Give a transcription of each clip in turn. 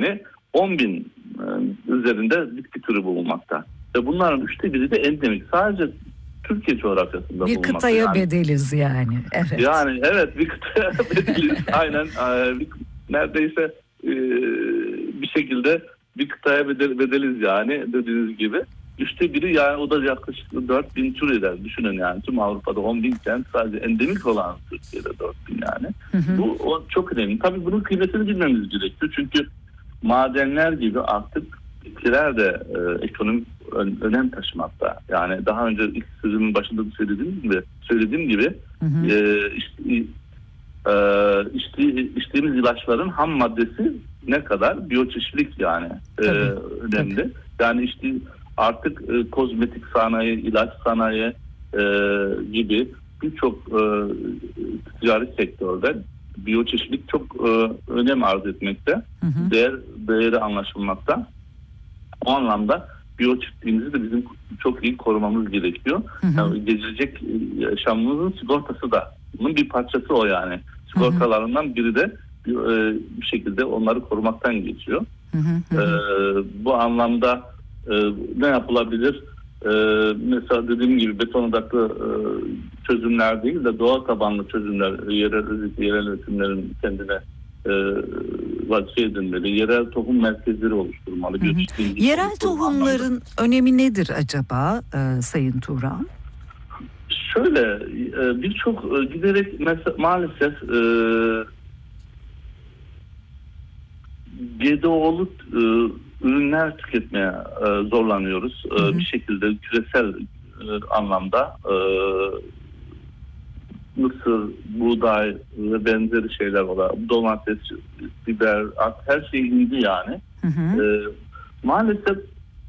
yani 10.000 üzerinde bitki türü bulunmakta. Ve bunların 1/3'ü de endemik. Sadece Türkiye coğrafyasında bulunmakta. Bir kıtaya bedeliz yani. Evet. Yani evet, bir kıtaya bedeliz. Aynen. Neredeyse bir şekilde bir kıtaya bedeliz yani, dediğiniz gibi. 1/3 yani, o da yaklaşık 4.000 tür eder. Düşünün yani, tüm Avrupa'da 10.000 iken sadece endemik olan Türkiye'de 4.000 yani. Bu çok önemli. Tabii bunun kıymetini bilmemiz gerekiyor. Çünkü madenler gibi artık bitkiler de ekonomik önem taşımakta. Yani daha önce ilk sözümün başında da söylediğim gibi içtiğimiz ilaçların ham maddesi ne kadar? Biyoçeşitlilik yani önemli. Tabii. Yani işte artık kozmetik sanayi, ilaç sanayi gibi birçok ticari sektörde biyoçeşitlilik çok önem arz etmekte. Değeri anlaşılmakta. O anlamda biyoçeşitliliğimizi de bizim çok iyi korumamız gerekiyor. Yani gelecek yaşamımızın sigortası da bunun bir parçası o yani. Sigortalarından biri de bir şekilde onları korumaktan geçiyor. Bu anlamda ne yapılabilir? Mesela dediğim gibi beton odaklı çözümler değil de doğa tabanlı çözümler, yerel üretimlerin kendine vazife edinmeli. Yerel tohum merkezleri oluşturmalı. Yerel tohumların önemi nedir acaba Sayın Turan? Şöyle, birçok giderek maalesef GDO'lu ürünler tüketmeye zorlanıyoruz. Bir şekilde küresel anlamda mısır, buğday ve benzeri şeyler olarak, domates, biber, her şey indi yani. Maalesef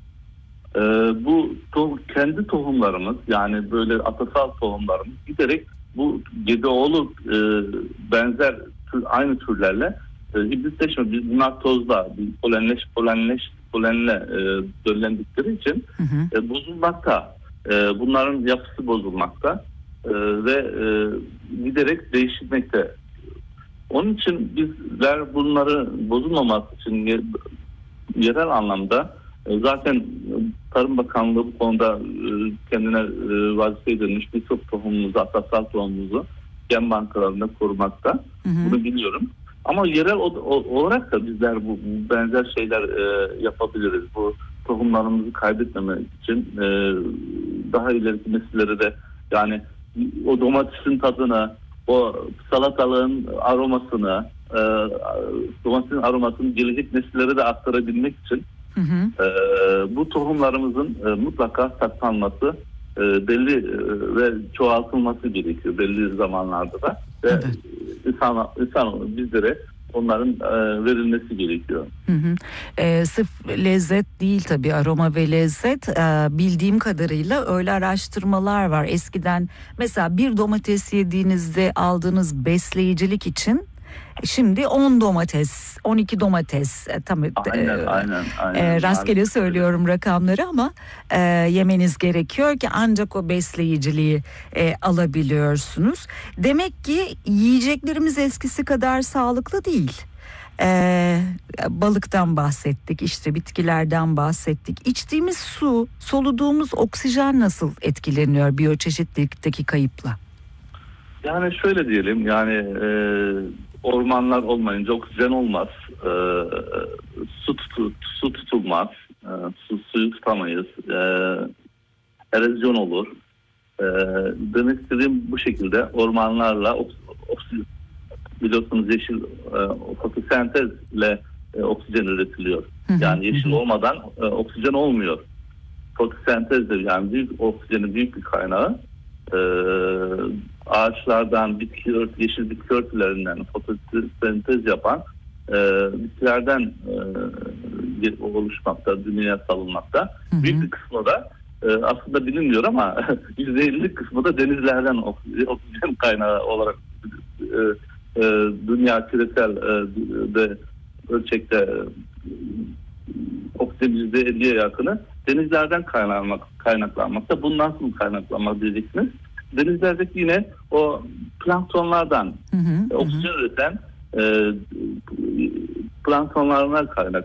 bu kendi tohumlarımız, yani böyle atasal tohumlarımız giderek bu GDO'lu benzer aynı türlerle hibritleşme, bunlar tozla, polenle döllendikleri için bozulmakta. Bunların yapısı bozulmakta ve giderek değişmekte. Onun için bizler bunları bozulmaması için yerel anlamda zaten Tarım Bakanlığı bu konuda kendine vazife edilmiş birçok tohumumuzu, atasal tohumumuzu gen bankalarında korumakta. Bunu biliyorum. Ama yerel olarak da bizler bu benzer şeyler yapabiliriz. Bu tohumlarımızı kaybetmemek için daha ileriki nesillere de, yani o domatesin tadını, o salatalığın aromasını, domatesin aromasını gelecek nesillere de aktarabilmek için bu tohumlarımızın mutlaka saklanması, belli ve çoğaltılması gerekiyor belli zamanlarda da. Ve insan bizlere onların verilmesi gerekiyor. Sırf lezzet değil tabii, aroma ve lezzet. Bildiğim kadarıyla öyle araştırmalar var. Eskiden mesela bir domates yediğinizde aldığınız besleyicilik için şimdi 10 domates, 12 domates, aynen. Rastgele söylüyorum rakamları ama yemeniz gerekiyor ki ancak o besleyiciliği alabiliyorsunuz. Demek ki yiyeceklerimiz eskisi kadar sağlıklı değil. Balıktan bahsettik, işte bitkilerden bahsettik. İçtiğimiz su, soluduğumuz oksijen nasıl etkileniyor biyoçeşitlilikteki kayıpla? Yani şöyle diyelim, yani ormanlar olmayınca oksijen olmaz, su tutulmaz, suyu tutamayız, erozyon olur. Demek istediğim bu şekilde ormanlarla biliyorsunuz yeşil fotosentezle oksijen üretiliyor. Yani yeşil olmadan oksijen olmuyor. Fotosentez de yani oksijenin büyük bir kaynağı. Ağaçlardan, yeşil bitki örtülerinden fotosentez yapan bitkilerden oluşmakta, dünyaya salınmakta. Büyük bir kısmı da aslında bilinmiyor ama %50'lik kısmı da denizlerden oksijen kaynağı olarak dünya küresel ölçekte oksijen %50'ye yakını denizlerden kaynaklanmakta. Bu nasıl kaynaklanmak diyeceksiniz? Denizlerdeki yine o planktonlardan oksijen üreten planktonlardan kaynak.